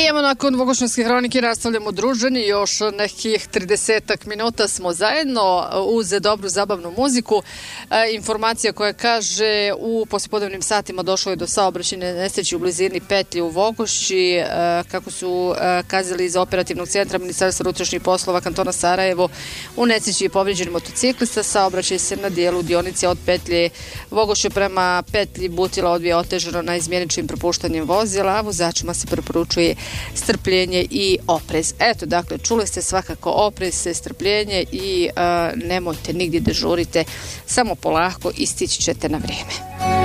evo nakon Vogošćanske hronike nastavljamo druženje, još nekih 30 minuta smo zajedno uz dobru zabavnu muziku. Informacija koja kaže u poslijepodnevnim satima došlo je do saobraćajne nesreće u blizini petlje u Vogošći, kako su kazali iz operativnog centra Ministarstva unutrašnjih poslova kantona Sarajevo. U nesreći je povrijeđen motociklista, saobraćaj se na dijelu dionice od petlje Vogošće prema petlji Butila odvija otežano na izmjeničnim propuštanjem vozila, a vozačima se preporučuje strpljenje i oprez. Eto, dakle, čuli ste svakako oprez, strpljenje i nemojte nigdje dežurite, samo polako i stići ćete na vrijeme.